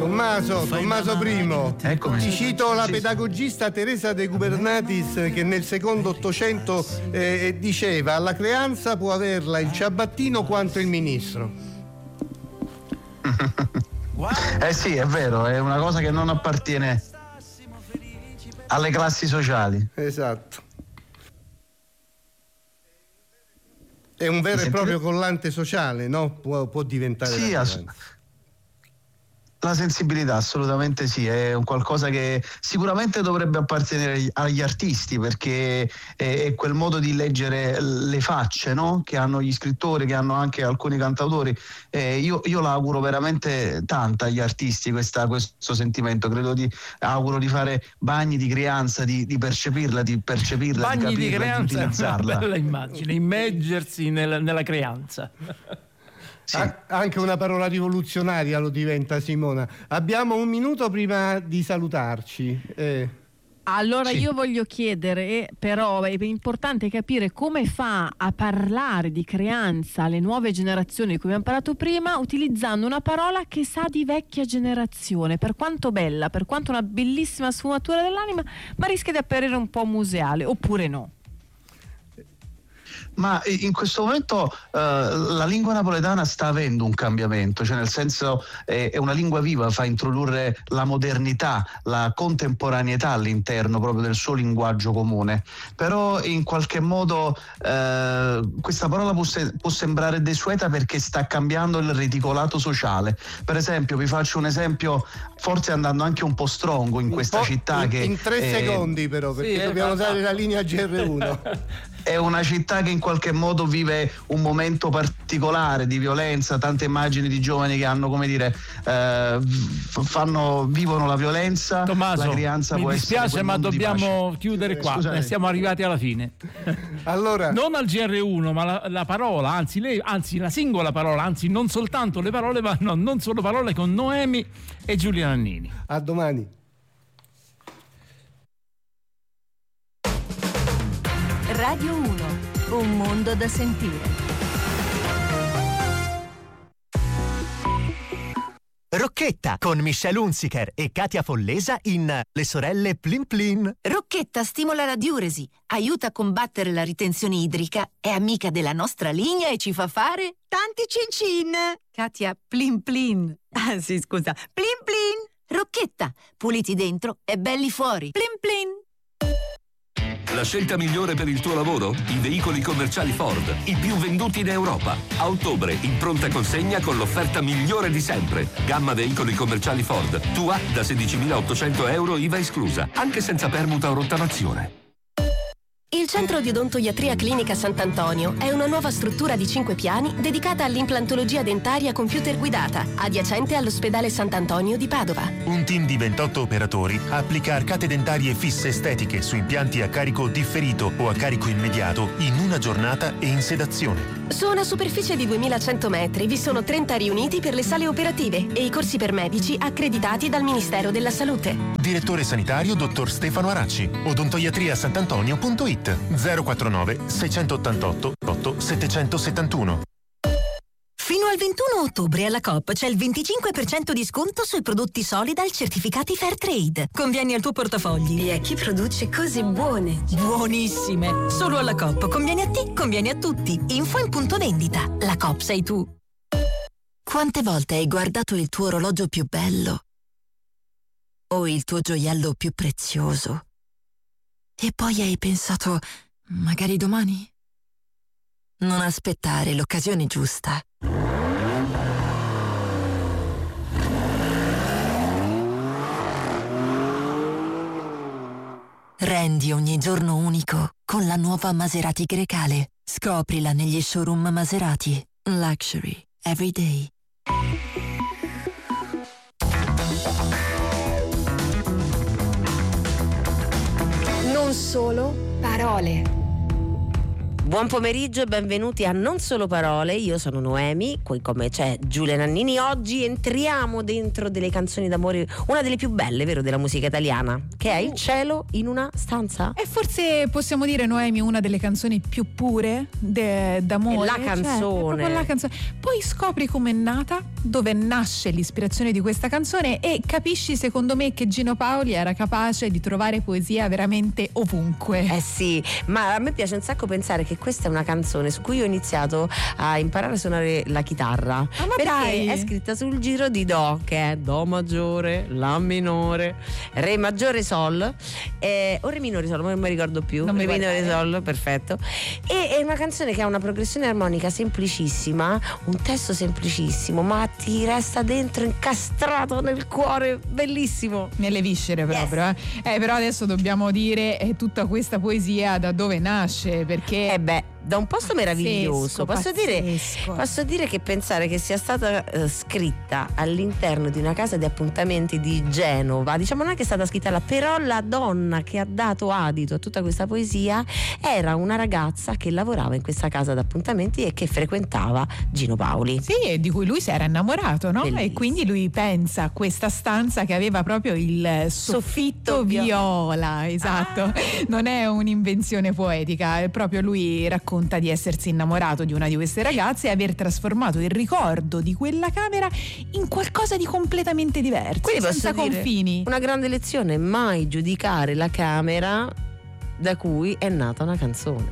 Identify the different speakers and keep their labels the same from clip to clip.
Speaker 1: Tommaso Primo,
Speaker 2: Eccomi.
Speaker 1: ti cito la pedagogista Teresa de Gubernatis che nel secondo Ottocento diceva: la creanza può averla il ciabattino quanto il ministro.
Speaker 2: Sì, è vero, è una cosa che non appartiene alle classi sociali.
Speaker 1: Esatto. È un vero e proprio collante sociale, no? Può diventare.
Speaker 2: Sì, la sensibilità assolutamente sì, è un qualcosa che sicuramente dovrebbe appartenere agli artisti, perché è quel modo di leggere le facce, no? Che hanno gli scrittori, che hanno anche alcuni cantautori. Io l'auguro veramente tanta agli artisti questo sentimento. Auguro di fare bagni di creanza, di percepirla, di
Speaker 3: bagni
Speaker 2: capirla,
Speaker 3: di creanza,
Speaker 2: di utilizzarla.
Speaker 3: Bella immagine, immergersi nella creanza.
Speaker 2: Sì.
Speaker 1: Anche una parola rivoluzionaria lo diventa, Simona. Abbiamo un minuto prima di salutarci.
Speaker 4: Allora
Speaker 2: Sì.
Speaker 4: io voglio chiedere, però è importante capire come fa a parlare di creanza alle nuove generazioni di cui abbiamo parlato prima, utilizzando una parola che sa di vecchia generazione, per quanto bella, per quanto una bellissima sfumatura dell'anima, ma rischia di apparire un po' museale, oppure no?
Speaker 2: Ma in questo momento la lingua napoletana sta avendo un cambiamento, cioè nel senso è una lingua viva, fa introdurre la modernità, la contemporaneità all'interno proprio del suo linguaggio comune, però in qualche modo questa parola può sembrare desueta perché sta cambiando il reticolato sociale. Per esempio, vi faccio un esempio, forse andando anche un po' strongo in questa città
Speaker 1: in 3 secondi però, perché dobbiamo dare la linea GR1.
Speaker 2: È una città che in qualche modo vive un momento particolare di violenza, tante immagini di giovani che hanno, come dire, vivono la violenza.
Speaker 3: Tommaso,
Speaker 2: la creanza
Speaker 3: mi
Speaker 2: può
Speaker 3: dispiace,
Speaker 2: essere
Speaker 3: ma dobbiamo chiudere qua.
Speaker 2: Scusate.
Speaker 3: Siamo arrivati alla fine.
Speaker 1: Allora,
Speaker 3: Non al GR1, ma la parola, anzi la singola parola, anzi non soltanto le parole, ma non solo parole, con Noemi e Giulia Nannini.
Speaker 1: a domani.
Speaker 5: Radio 1, un mondo da sentire.
Speaker 6: Rocchetta con Michelle Hunziker e Katia Follesa in Le sorelle Plin Plin.
Speaker 7: Rocchetta stimola la diuresi, aiuta a combattere la ritenzione idrica, è amica della nostra linea e ci fa fare tanti cin-cin. Katia, plin plin. Ah sì, scusa, plin plin. Rocchetta, puliti dentro e belli fuori. Plin plin.
Speaker 8: La scelta migliore per il tuo lavoro? I veicoli commerciali Ford, i più venduti in Europa. A ottobre, in pronta consegna con l'offerta migliore di sempre. Gamma veicoli commerciali Ford. Tua da 16.800 euro IVA esclusa, anche senza permuta o rottamazione.
Speaker 9: Il Centro di Odontoiatria Clinica Sant'Antonio è una nuova struttura di 5 piani dedicata all'implantologia dentaria computer guidata, adiacente all'ospedale Sant'Antonio di Padova.
Speaker 10: Un team di 28 operatori applica arcate dentarie fisse estetiche su impianti a carico differito o a carico immediato in una giornata e in sedazione.
Speaker 9: Su una superficie di 2100 metri vi sono 30 riuniti per le sale operative e i corsi per medici accreditati dal Ministero della Salute.
Speaker 10: Direttore sanitario dottor Stefano Aracci. Odontoiatriasantantonio.it 049 688 771.
Speaker 11: Fino al 21 ottobre alla Coop c'è il 25% di sconto sui prodotti Solidal certificati Fairtrade. Convieni al tuo portafogli.
Speaker 12: E a chi produce cose buone.
Speaker 11: Buonissime. Solo alla Coop. Conviene a te, conviene a tutti. Info in punto vendita. La Coop sei tu.
Speaker 7: Quante volte hai guardato il tuo orologio più bello? O il tuo gioiello più prezioso? E poi hai pensato, magari domani? Non aspettare l'occasione giusta. Rendi ogni giorno unico con la nuova Maserati Grecale. Scoprila negli showroom Maserati. Luxury every day.
Speaker 12: Non solo parole.
Speaker 13: Buon pomeriggio e benvenuti a Non Solo Parole, io sono Noemi, qui come c'è Giulia Nannini. Oggi entriamo dentro delle canzoni d'amore, una delle più belle, vero, della musica italiana, che è Il cielo in una stanza.
Speaker 14: E forse possiamo dire, Noemi, una delle canzoni più pure d'amore.
Speaker 13: La canzone.
Speaker 14: Cioè, la canzone. Poi scopri com'è nata, dove nasce l'ispirazione di questa canzone e capisci, secondo me, che Gino Paoli era capace di trovare poesia veramente ovunque.
Speaker 13: Eh sì, ma a me piace un sacco pensare che questa è una canzone su cui ho iniziato a imparare a suonare la chitarra, perché
Speaker 14: dai.
Speaker 13: è scritta sul giro di Do, che è Do maggiore, La minore, Re maggiore, Sol, o Re minore, Sol, non mi ricordo più.
Speaker 14: Non
Speaker 13: Re
Speaker 14: mi
Speaker 13: minore,
Speaker 14: guardare.
Speaker 13: Sol, perfetto. E è una canzone che ha una progressione armonica semplicissima, un testo semplicissimo, ma ti resta dentro incastrato nel cuore, bellissimo.
Speaker 14: Nelle viscere proprio. Yes. Però adesso dobbiamo dire tutta questa poesia da dove nasce, perché
Speaker 13: da un posto meraviglioso. Posso dire che pensare che sia stata scritta all'interno di una casa di appuntamenti di Genova, diciamo, non è che è stata scritta là, però la donna che ha dato adito a tutta questa poesia era una ragazza che lavorava in questa casa d'appuntamenti e che frequentava Gino Paoli.
Speaker 14: Sì, e di cui lui si era innamorato, no? Bellissimo. E quindi lui pensa a questa stanza che aveva proprio il soffitto viola, esatto. Non è un'invenzione poetica, è proprio lui racconta di essersi innamorato di una di queste ragazze e aver trasformato il ricordo di quella camera in qualcosa di completamente diverso,
Speaker 13: quindi
Speaker 14: senza
Speaker 13: posso dire,
Speaker 14: confini.
Speaker 13: Una grande lezione: mai giudicare la camera da cui è nata una canzone.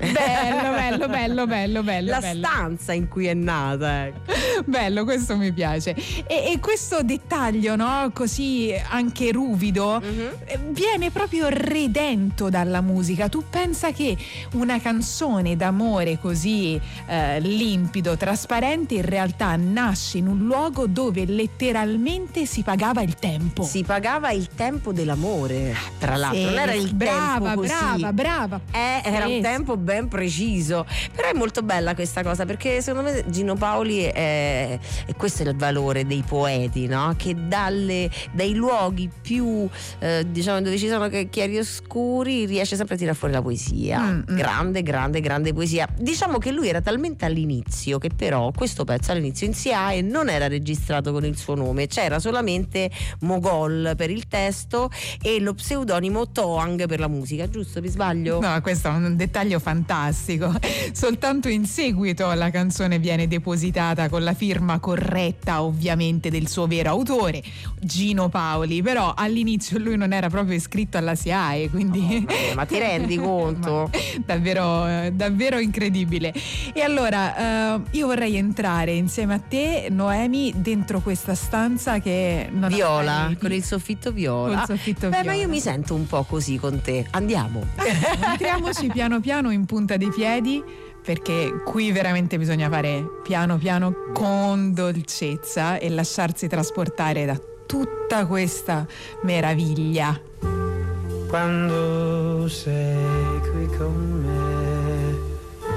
Speaker 14: Bello.
Speaker 13: La stanza in cui è nata.
Speaker 14: Bello, questo mi piace. E questo dettaglio, no, così anche ruvido, viene proprio redento dalla musica. Tu pensa che una canzone d'amore così limpido, trasparente, in realtà nasce in un luogo dove letteralmente si pagava il tempo.
Speaker 13: Si pagava il tempo dell'amore, tra l'altro. Non era il tempo così.
Speaker 14: Brava.
Speaker 13: Era un tempo ben preciso. Però è molto bella questa cosa, perché secondo me Gino Paoli e questo è il valore dei poeti, no? Che dai luoghi più diciamo dove ci sono chiaroscuri riesce sempre a tirare fuori la poesia. Grande poesia. Diciamo che lui era talmente all'inizio che però questo pezzo all'inizio in SIAE non era registrato con il suo nome, c'era solamente Mogol per il testo e lo pseudonimo Toang per la musica, giusto? Vi sbaglio?
Speaker 14: No, questo è un dettaglio fantastico. Soltanto in seguito la canzone viene depositata con la firma corretta, ovviamente, del suo vero autore, Gino Paoli. Però all'inizio lui non era proprio iscritto alla SIAE, quindi
Speaker 13: ma ti rendi conto?
Speaker 14: davvero incredibile. E allora io vorrei entrare insieme a te, Noemi, dentro questa stanza che non
Speaker 13: viola, con il soffitto viola. Ma io mi sento un po' così con te. Andiamo.
Speaker 14: Entriamoci piano piano in punta dei piedi, perché qui veramente bisogna fare piano piano con dolcezza e lasciarsi trasportare da tutta questa meraviglia.
Speaker 15: Quando sei qui con me